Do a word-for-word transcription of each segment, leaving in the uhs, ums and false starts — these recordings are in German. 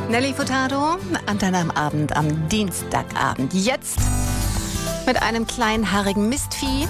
Nelly Furtado, Antenne am Abend, am Dienstagabend. Jetzt mit einem kleinen haarigen Mistvieh,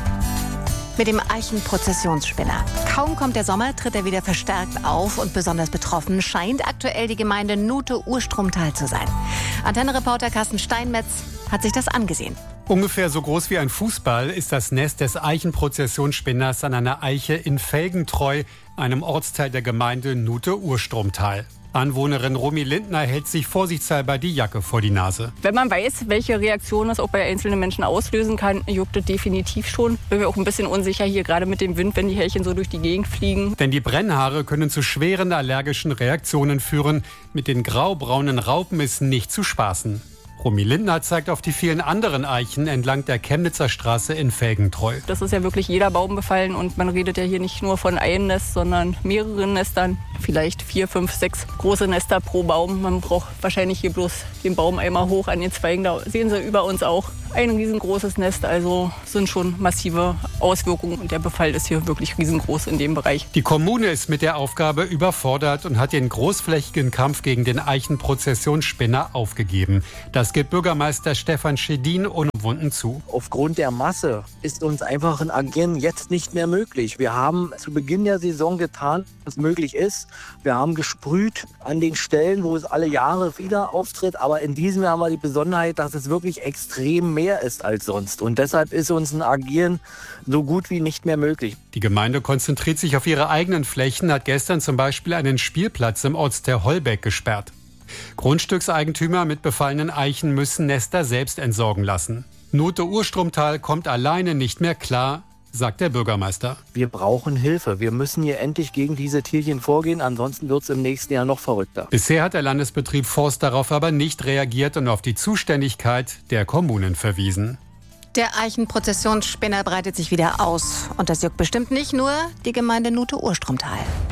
mit dem Eichenprozessionsspinner. Kaum kommt der Sommer, tritt er wieder verstärkt auf und besonders betroffen scheint aktuell die Gemeinde Nuthe-Urstromtal zu sein. Antenne-Reporter Carsten Steinmetz hat sich das angesehen. Ungefähr so groß wie ein Fußball ist das Nest des Eichenprozessionsspinners an einer Eiche in Felgentreu, einem Ortsteil der Gemeinde Nuthe-Urstromtal. Anwohnerin Romy Lindner hält sich vorsichtshalber die Jacke vor die Nase. Wenn man weiß, welche Reaktion das auch bei einzelnen Menschen auslösen kann, juckt es definitiv schon. Bin mir auch ein bisschen unsicher hier, gerade mit dem Wind, wenn die Härchen so durch die Gegend fliegen. Denn die Brennhaare können zu schweren allergischen Reaktionen führen. Mit den graubraunen Raupen ist nicht zu spaßen. Romy Lindner zeigt auf die vielen anderen Eichen entlang der Chemnitzer Straße in Felgentreu. Das ist ja wirklich jeder Baum befallen und man redet ja hier nicht nur von einem Nest, sondern mehreren Nestern. Vielleicht vier, fünf, sechs große Nester pro Baum. Man braucht wahrscheinlich hier bloß den Baum einmal hoch an den Zweigen. Da sehen Sie über uns auch ein riesengroßes Nest. Also sind schon massive Auswirkungen und der Befall ist hier wirklich riesengroß in dem Bereich. Die Kommune ist mit der Aufgabe überfordert und hat den großflächigen Kampf gegen den Eichenprozessionsspinner aufgegeben. Das gibt Bürgermeister Stefan Schedin unumwunden zu. Aufgrund der Masse ist uns einfach ein Agieren jetzt nicht mehr möglich. Wir haben zu Beginn der Saison getan, was möglich ist. Wir haben gesprüht an den Stellen, wo es alle Jahre wieder auftritt. Aber in diesem Jahr haben wir die Besonderheit, dass es wirklich extrem mehr ist als sonst. Und deshalb ist uns ein Agieren so gut wie nicht mehr möglich. Die Gemeinde konzentriert sich auf ihre eigenen Flächen, hat gestern zum Beispiel einen Spielplatz im Ortsteil Holbeck gesperrt. Grundstückseigentümer mit befallenen Eichen müssen Nester selbst entsorgen lassen. Nuthe-Urstromtal kommt alleine nicht mehr klar, sagt der Bürgermeister. Wir brauchen Hilfe. Wir müssen hier endlich gegen diese Tierchen vorgehen, ansonsten wird es im nächsten Jahr noch verrückter. Bisher hat der Landesbetrieb Forst darauf aber nicht reagiert und auf die Zuständigkeit der Kommunen verwiesen. Der Eichenprozessionsspinner breitet sich wieder aus. Und das juckt bestimmt nicht nur die Gemeinde Nuthe-Urstromtal.